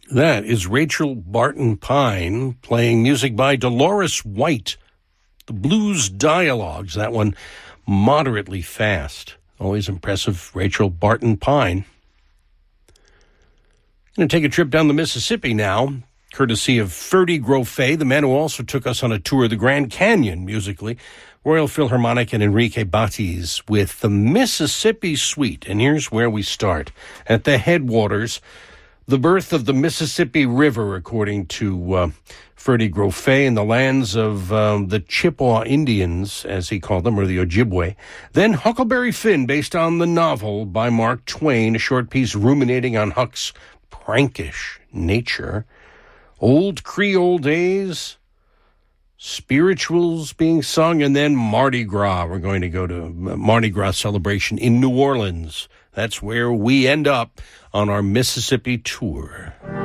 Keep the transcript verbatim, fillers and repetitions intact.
That is Rachel Barton Pine playing music by Dolores White. The Blues Dialogues, that one moderately fast. Always impressive, Rachel Barton Pine. Going to take a trip down the Mississippi now, courtesy of Ferdy Grofé, the man who also took us on a tour of the Grand Canyon musically. Royal Philharmonic and Enrique Batiz with the Mississippi Suite. And here's where we start. At the headwaters, the birth of the Mississippi River, according to uh, Ferdy Grofé, in the lands of um, the Chippewa Indians, as he called them, or the Ojibwe. Then Huckleberry Finn, based on the novel by Mark Twain, a short piece ruminating on Huck's prankish nature. Old Creole days, spirituals being sung, and then Mardi Gras. We're going to go to Mardi Gras celebration in New Orleans. That's where we end up on our Mississippi tour.